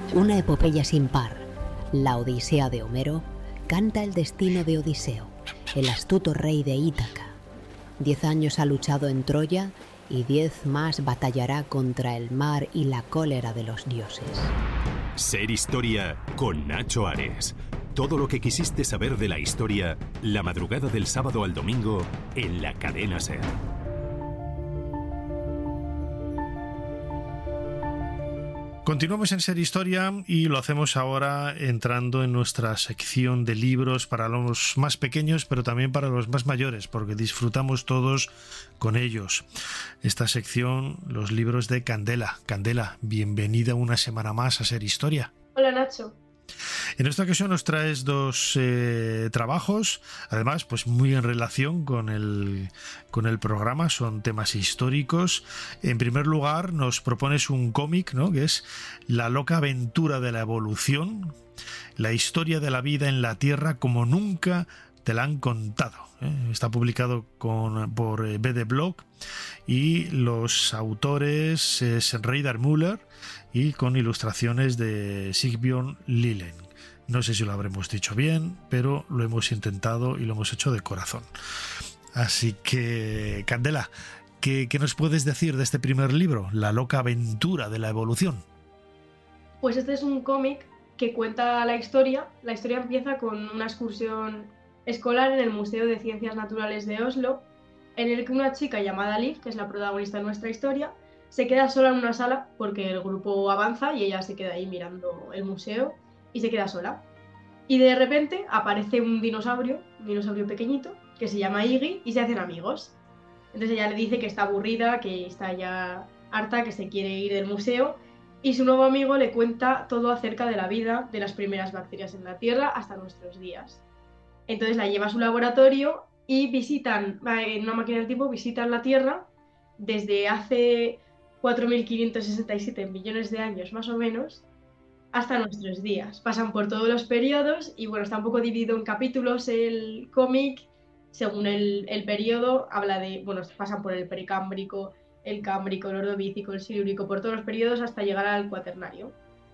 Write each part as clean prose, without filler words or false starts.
Una epopeya sin par, la Odisea de Homero, canta el destino de Odiseo, el astuto rey de Ítaca. 10 años ha luchado en Troya y 10 más batallará contra el mar y la cólera de los dioses. Ser Historia con Nacho Ares. Todo lo que quisiste saber de la historia, la madrugada del sábado al domingo en la cadena SER. Continuamos en Ser Historia y lo hacemos ahora entrando en nuestra sección de libros para los más pequeños, pero también para los más mayores, porque disfrutamos todos con ellos. Esta sección, los libros de Candela. Candela, bienvenida una semana más a Ser Historia. Hola, Nacho. En esta ocasión nos traes 2 trabajos, además pues muy en relación con el programa, son temas históricos. En primer lugar nos propones un cómic, ¿no?, que es La loca aventura de la evolución, la historia de la vida en la Tierra como nunca te la han contado. Está publicado por BD Blog y los autores es Reidar Müller y con ilustraciones de Sigbjørn Lillen. No sé si lo habremos dicho bien, pero lo hemos intentado y lo hemos hecho de corazón. Así que, Candela, ¿qué nos puedes decir de este primer libro, La loca aventura de la evolución? Pues este es un cómic que cuenta la historia. La historia empieza con una excursión escolar en el Museo de Ciencias Naturales de Oslo, en el que una chica llamada Liv, que es la protagonista de nuestra historia, se queda sola en una sala porque el grupo avanza y ella se queda ahí mirando el museo y se queda sola. Y de repente aparece un dinosaurio pequeñito, que se llama Iggy, y se hacen amigos. Entonces ella le dice que está aburrida, que está ya harta, que se quiere ir del museo, y su nuevo amigo le cuenta todo acerca de la vida de las primeras bacterias en la Tierra hasta nuestros días. Entonces la lleva a su laboratorio y visitan, en una máquina del tiempo, visitan la Tierra desde hace 4.567 millones de años más o menos hasta nuestros días. Pasan por todos los periodos y bueno, está un poco dividido en capítulos el cómic. Según el periodo, habla de, bueno, pasan por el precámbrico, el cámbrico, el ordovícico, el silúrico, por todos los periodos hasta llegar al cuaternario.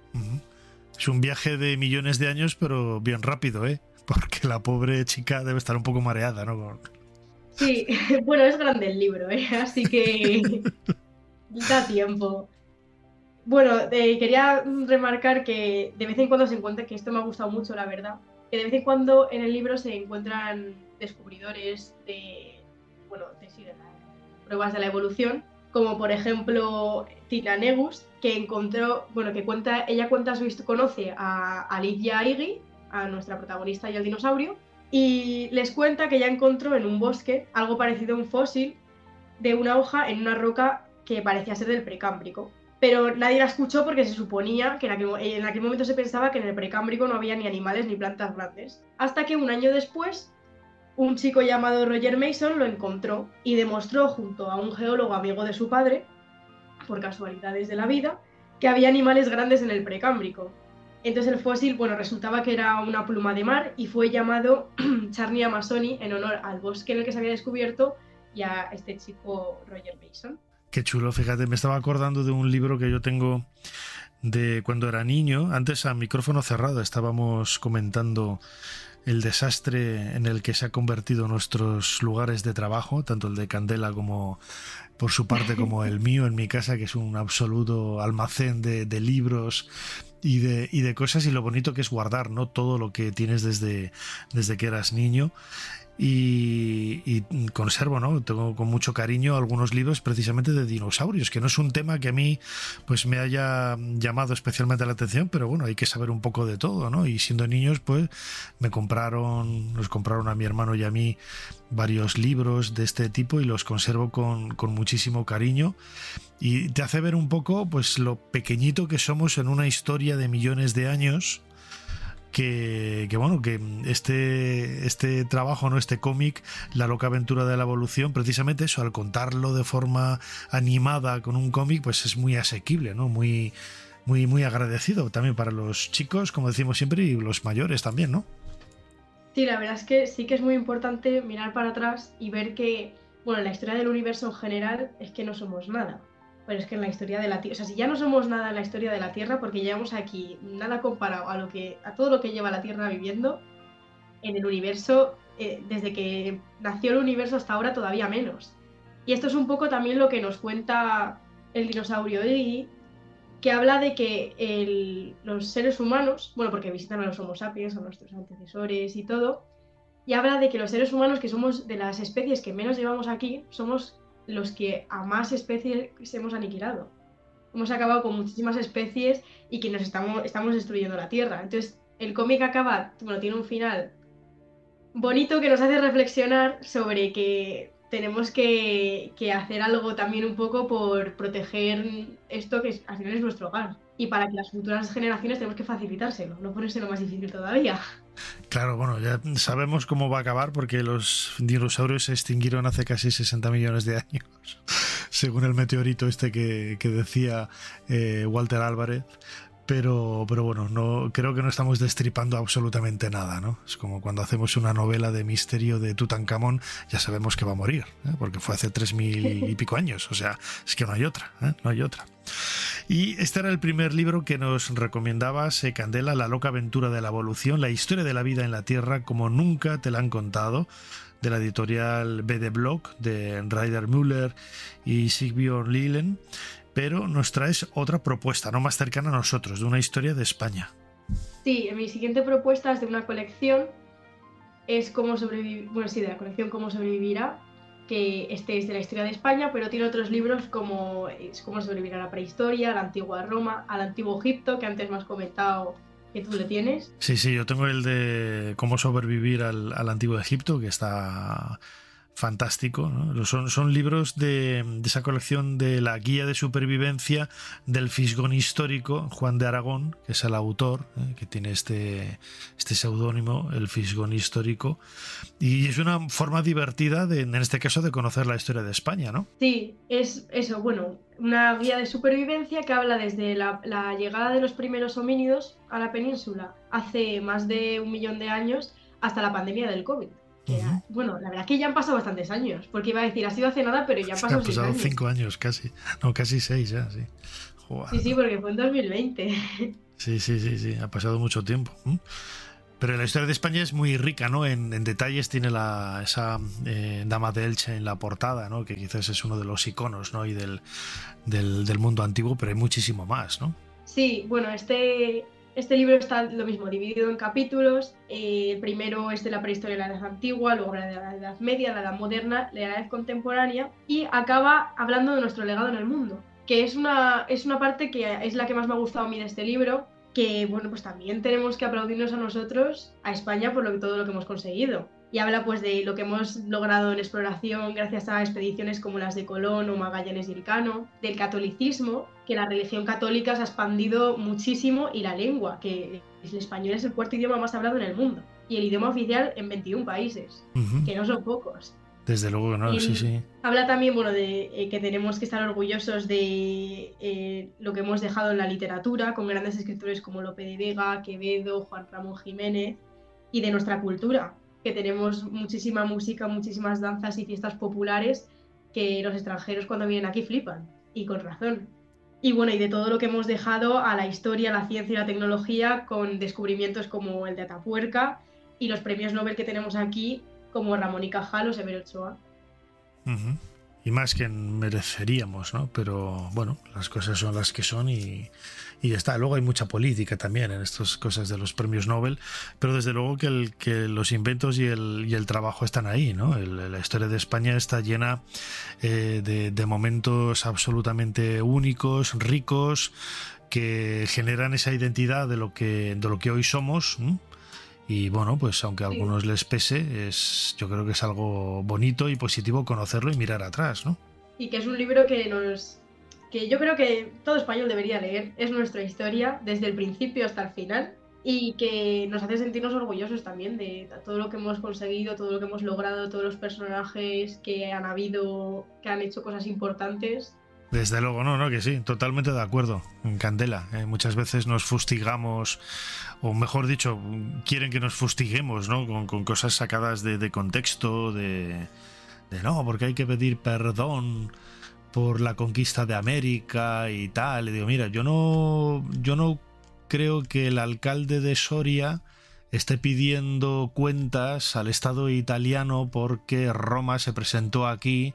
Es un viaje de millones de años, pero bien rápido, porque la pobre chica debe estar un poco mareada, ¿no? Sí, bueno, es grande el libro, así que da tiempo. Bueno, quería remarcar que de vez en cuando se encuentra, que esto me ha gustado mucho, la verdad, que de vez en cuando en el libro se encuentran descubridores de pruebas de la evolución, como por ejemplo Tina Negus, que encontró, bueno, que cuenta, ella cuenta conoce a Liv y a Iggy, a nuestra protagonista y al dinosaurio, y les cuenta que ella encontró en un bosque algo parecido a un fósil de una hoja en una roca que parecía ser del precámbrico. Pero nadie la escuchó porque se suponía que en aquel momento se pensaba que en el precámbrico no había ni animales ni plantas grandes. Hasta que un año después, un chico llamado Roger Mason lo encontró y demostró junto a un geólogo amigo de su padre, por casualidades de la vida, que había animales grandes en el precámbrico. Entonces el fósil, bueno, resultaba que era una pluma de mar y fue llamado Charney Amazoni en honor al bosque en el que se había descubierto y a este chico Roger Mason. Qué chulo, fíjate, me estaba acordando de un libro que yo tengo de cuando era niño. Antes, a micrófono cerrado, estábamos comentando el desastre en el que se ha convertido nuestros lugares de trabajo, tanto el de Candela como por su parte como el mío en mi casa, que es un absoluto almacén de libros y de cosas, y lo bonito que es guardar, ¿no?, todo lo que tienes desde que eras niño. Y conservo, ¿no?, tengo con mucho cariño algunos libros precisamente de dinosaurios, que no es un tema que a mí pues me haya llamado especialmente la atención, pero bueno, hay que saber un poco de todo, ¿no? Y siendo niños pues nos compraron a mi hermano y a mí varios libros de este tipo y los conservo con muchísimo cariño, y te hace ver un poco pues lo pequeñito que somos en una historia de millones de años. Que este trabajo, ¿no?, este cómic, La loca aventura de la evolución, precisamente eso, al contarlo de forma animada con un cómic, pues es muy asequible, ¿no? Muy, muy, muy agradecido también para los chicos, como decimos siempre, y los mayores también, ¿no? Sí, la verdad es que sí que es muy importante mirar para atrás y ver que, bueno, la historia del universo en general es que no somos nada. pero es que en la historia de la Tierra, o sea, si ya no somos nada en la historia de la Tierra, porque llevamos aquí nada comparado a todo lo que lleva la Tierra viviendo, en el universo, desde que nació el universo hasta ahora todavía menos. Y esto es un poco también lo que nos cuenta el dinosaurio Iggy, que habla de que los seres humanos, bueno, porque visitan a los Homo sapiens, a nuestros antecesores y todo, y habla de que los seres humanos, que somos de las especies que menos llevamos aquí, somos los que a más especies hemos aniquilado. Hemos acabado con muchísimas especies y que estamos destruyendo la Tierra. Entonces, el cómic acaba, bueno, tiene un final bonito que nos hace reflexionar sobre que tenemos que hacer algo también un poco por proteger esto que al final es nuestro hogar. Y para que las futuras generaciones tenemos que facilitárselo, no ponérselo más difícil todavía. Claro, bueno, ya sabemos cómo va a acabar porque los dinosaurios se extinguieron hace casi 60 millones de años, según el meteorito este que decía Walter Álvarez. Pero bueno, no, creo que no estamos destripando absolutamente nada, ¿no? Es como cuando hacemos una novela de misterio de Tutankamón, ya sabemos que va a morir, porque fue hace 3000 y pico años, o sea, es que no hay otra, no hay otra. Y este era el primer libro que nos recomendabas, Candela, La loca aventura de la evolución, la historia de la vida en la Tierra como nunca te la han contado, de la editorial BD Block, de Ryder Müller y Sigbjørn Lillen. Pero nos traes otra propuesta, no más cercana a nosotros, de una historia de España. Sí, mi siguiente propuesta es de una colección, es Cómo sobrevivir, bueno, sí, de la colección Cómo sobrevivirá, que este es de la historia de España, pero tiene otros libros como Cómo sobrevivir a la prehistoria, a la antigua Roma, al antiguo Egipto, que antes me has comentado que tú lo tienes. Sí, yo tengo el de Cómo sobrevivir al antiguo Egipto, que está fantástico, ¿no? Son libros de esa colección de la guía de supervivencia del fisgón histórico Juan de Aragón, que es el autor, que tiene este seudónimo, el fisgón histórico, y es una forma divertida en este caso de conocer la historia de España, ¿no? Sí, es eso, bueno, una guía de supervivencia que habla desde la llegada de los primeros homínidos a la península hace más de 1 millón de años hasta la pandemia del COVID. Bueno, la verdad es que ya han pasado bastantes años, porque iba a decir, ha sido hace nada, pero ya han pasado 6 años. 5 años casi, no, casi 6 ya, sí. Joder. Sí, porque fue en 2020. Sí, ha pasado mucho tiempo. Pero la historia de España es muy rica, ¿no? En detalles tiene esa Dama de Elche en la portada, ¿no? Que quizás es uno de los iconos, ¿no? Y del mundo antiguo, pero hay muchísimo más, ¿no? Sí, bueno, este libro está lo mismo, dividido en capítulos. El primero es de la prehistoria de la Edad Antigua, luego habla de la Edad Media, la Edad Moderna, la Edad Contemporánea y acaba hablando de nuestro legado en el mundo, que es una parte que es la que más me ha gustado a mí de este libro, que bueno, pues también tenemos que aplaudirnos a nosotros, a España, por todo lo que hemos conseguido. Y habla pues de lo que hemos logrado en exploración gracias a expediciones como las de Colón o Magallanes y Elcano, del catolicismo, que la religión católica se ha expandido muchísimo, y la lengua, que el español es el 4º idioma más hablado en el mundo y el idioma oficial en 21 países, que no son pocos. Desde luego que no, sí. Habla también, bueno, de que tenemos que estar orgullosos de lo que hemos dejado en la literatura, con grandes escritores como Lope de Vega, Quevedo, Juan Ramón Jiménez, y de nuestra cultura, que tenemos muchísima música, muchísimas danzas y fiestas populares que los extranjeros cuando vienen aquí flipan, y con razón. Y bueno, y de todo lo que hemos dejado a la historia, la ciencia y la tecnología, con descubrimientos como el de Atapuerca y los premios Nobel que tenemos aquí, como Ramón y Cajal o Severo Ochoa. Y más que mereceríamos, ¿no? Pero bueno, las cosas son las que son y ya está. Luego hay mucha política también en estas cosas de los premios Nobel, pero desde luego que los inventos y el trabajo están ahí, ¿no? La historia de España está llena de momentos absolutamente únicos, ricos, que generan esa identidad de lo que hoy somos, ¿no? Y bueno, pues aunque a algunos les pese, yo creo que es algo bonito y positivo conocerlo y mirar atrás, ¿no? Y que es un libro que yo creo que todo español debería leer. Es nuestra historia desde el principio hasta el final, y que nos hace sentirnos orgullosos también de todo lo que hemos conseguido, todo lo que hemos logrado, todos los personajes que han habido, que han hecho cosas importantes. Desde luego, no, que sí, totalmente de acuerdo, Candela. Muchas veces nos fustigamos, o mejor dicho, quieren que nos fustiguemos, ¿no? Con cosas sacadas de contexto, de no, porque hay que pedir perdón por la conquista de América y tal. Y digo, mira, yo no creo que el alcalde de Soria esté pidiendo cuentas al Estado italiano porque Roma se presentó aquí,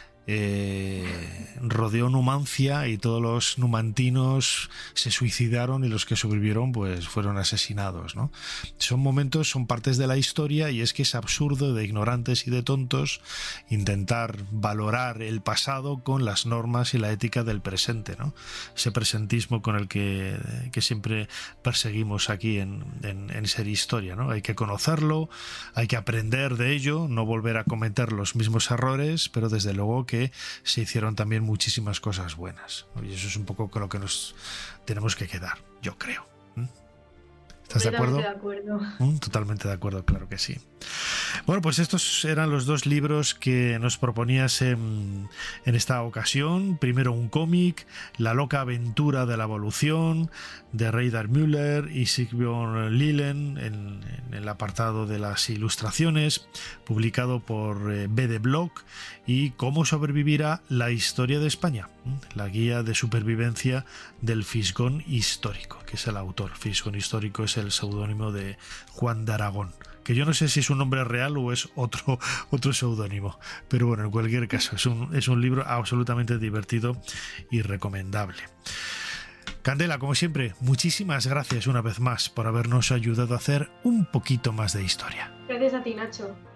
rodeó Numancia y todos los numantinos se suicidaron y los que sobrevivieron pues fueron asesinados, ¿no? Son momentos, son partes de la historia, y es que es absurdo de ignorantes y de tontos intentar valorar el pasado con las normas y la ética del presente, ¿no? Ese presentismo con el que siempre perseguimos aquí en Ser Historia, ¿no? Hay que conocerlo, hay que aprender de ello, no volver a cometer los mismos errores, pero desde luego que se hicieron también muchísimas cosas buenas, ¿no? Y eso es un poco con lo que nos tenemos que quedar, yo creo. ¿Estás de acuerdo? De acuerdo. Totalmente de acuerdo, claro que sí. Bueno, pues estos eran los dos libros que nos proponías en esta ocasión. Primero un cómic, La loca aventura de la evolución, de Reidar Müller y Sigbjörn Lillen, en el apartado de las ilustraciones, publicado por BD Blog, y Cómo sobrevivirá la historia de España, la guía de supervivencia del Fisgón histórico, que es el autor. Fisgón histórico es el seudónimo de Juan de Aragón, que yo no sé si es un nombre real o es otro seudónimo, pero bueno, en cualquier caso es un libro absolutamente divertido y recomendable. Candela, como siempre, muchísimas gracias una vez más por habernos ayudado a hacer un poquito más de historia. Gracias a ti, Nacho.